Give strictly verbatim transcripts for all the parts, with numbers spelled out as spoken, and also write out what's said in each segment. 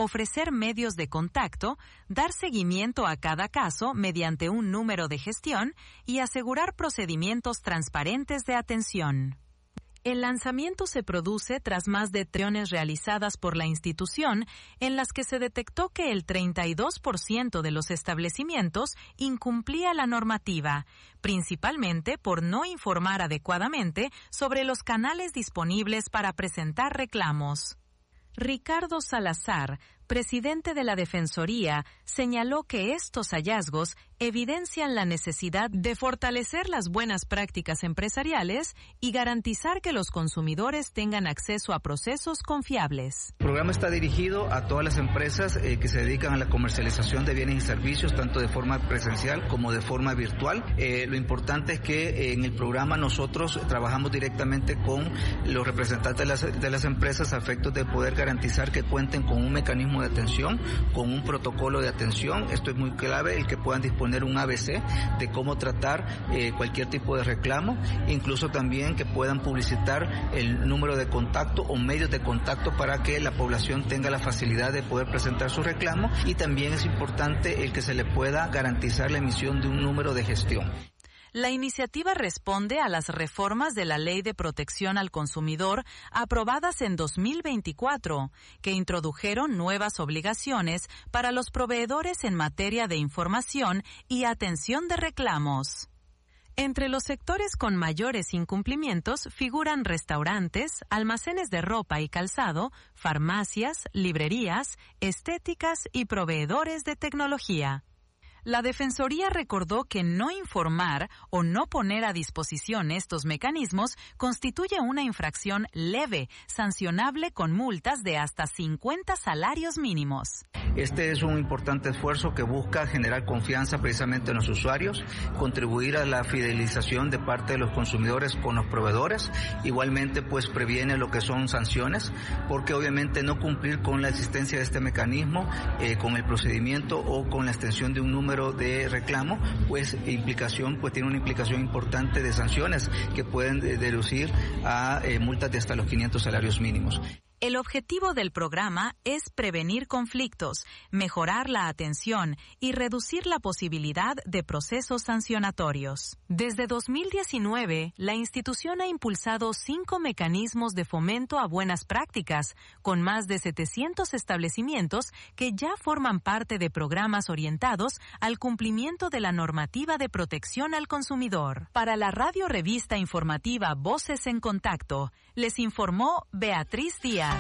ofrecer medios de contacto, dar seguimiento a cada caso mediante un número de gestión y asegurar procedimientos transparentes de atención. El lanzamiento se produce tras más de acciones realizadas por la institución en las que se detectó que el treinta y dos por ciento de los establecimientos incumplía la normativa, principalmente por no informar adecuadamente sobre los canales disponibles para presentar reclamos. Ricardo Salazar, presidente de la Defensoría, señaló que estos hallazgos evidencian la necesidad de fortalecer las buenas prácticas empresariales y garantizar que los consumidores tengan acceso a procesos confiables. El programa está dirigido a todas las empresas eh, que se dedican a la comercialización de bienes y servicios, tanto de forma presencial como de forma virtual. Eh, lo importante es que eh, en el programa nosotros trabajamos directamente con los representantes de las, de las empresas a efectos de poder garantizar que cuenten con un mecanismo de atención, con un protocolo de atención. Esto es muy clave, el que puedan disponer un A B C de cómo tratar eh, cualquier tipo de reclamo, incluso también que puedan publicitar el número de contacto o medios de contacto para que la población tenga la facilidad de poder presentar su reclamo, y también es importante el que se le pueda garantizar la emisión de un número de gestión. La iniciativa responde a las reformas de la Ley de Protección al Consumidor aprobadas en dos mil veinticuatro, que introdujeron nuevas obligaciones para los proveedores en materia de información y atención de reclamos. Entre los sectores con mayores incumplimientos figuran restaurantes, almacenes de ropa y calzado, farmacias, librerías, estéticas y proveedores de tecnología. La Defensoría recordó que no informar o no poner a disposición estos mecanismos constituye una infracción leve, sancionable con multas de hasta cincuenta salarios mínimos. Este es un importante esfuerzo que busca generar confianza precisamente en los usuarios, contribuir a la fidelización de parte de los consumidores con los proveedores. Igualmente, pues previene lo que son sanciones, porque obviamente no cumplir con la existencia de este mecanismo, eh, con el procedimiento o con la extensión de un número de reclamo, pues implicación, pues tiene una implicación importante de sanciones que pueden deducir a eh, multas de hasta los quinientos salarios mínimos. El objetivo del programa es prevenir conflictos, mejorar la atención y reducir la posibilidad de procesos sancionatorios. Desde dos mil diecinueve, la institución ha impulsado cinco mecanismos de fomento a buenas prácticas, con más de setecientos establecimientos que ya forman parte de programas orientados al cumplimiento de la normativa de protección al consumidor. Para la radio revista informativa Voces en Contacto, les informó Beatriz Díaz.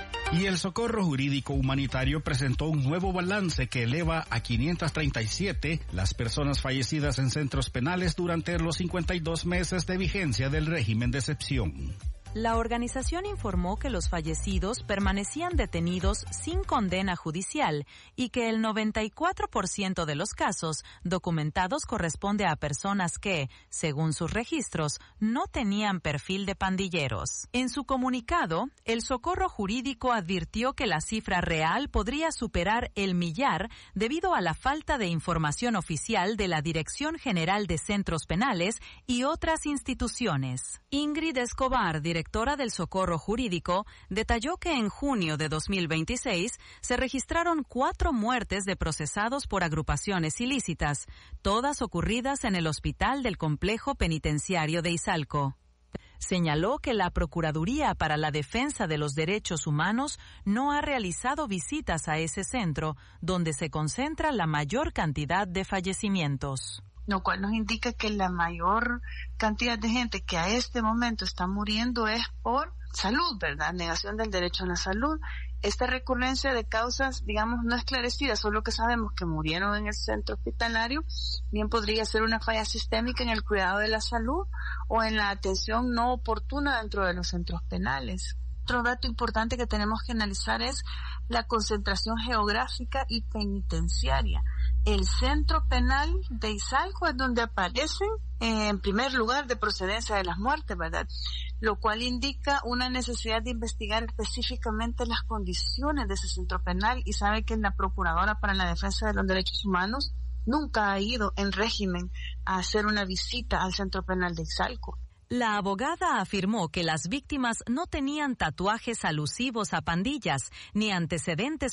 Y el Socorro Jurídico Humanitario presentó un nuevo balance que eleva a quinientas treinta y siete las personas fallecidas en centros penales durante los cincuenta y dos meses de vigencia del régimen de excepción. La organización informó que los fallecidos permanecían detenidos sin condena judicial y que el noventa y cuatro por ciento de los casos documentados corresponde a personas que, según sus registros, no tenían perfil de pandilleros. En su comunicado, el Socorro Jurídico advirtió que la cifra real podría superar el millar debido a la falta de información oficial de la Dirección General de Centros Penales y otras instituciones. Ingrid Escobar, directora directora del Socorro Jurídico, detalló que en junio de dos mil veintiséis se registraron cuatro muertes de procesados por agrupaciones ilícitas, todas ocurridas en el hospital del complejo penitenciario de Izalco. Señaló que la Procuraduría para la Defensa de los Derechos Humanos no ha realizado visitas a ese centro, donde se concentra la mayor cantidad de fallecimientos. Lo cual nos indica que la mayor cantidad de gente que a este momento está muriendo es por salud, ¿verdad? Negación del derecho a la salud. Esta recurrencia de causas, digamos, no esclarecidas, solo que sabemos que murieron en el centro hospitalario, bien podría ser una falla sistémica en el cuidado de la salud o en la atención no oportuna dentro de los centros penales. Otro dato importante que tenemos que analizar es la concentración geográfica y penitenciaria. El centro penal de Izalco es donde aparecen eh, en primer lugar de procedencia de las muertes, ¿verdad? Lo cual indica una necesidad de investigar específicamente las condiciones de ese centro penal, y sabe que la Procuradora para la Defensa de los Derechos Humanos nunca ha ido en régimen a hacer una visita al centro penal de Izalco. La abogada afirmó que las víctimas no tenían tatuajes alusivos a pandillas ni antecedentes